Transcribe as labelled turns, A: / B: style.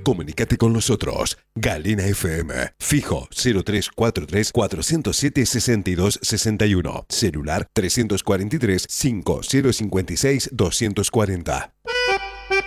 A: Comunícate con nosotros. Galena FM. Fijo 0343 407 62 61. Celular 343 5056 240.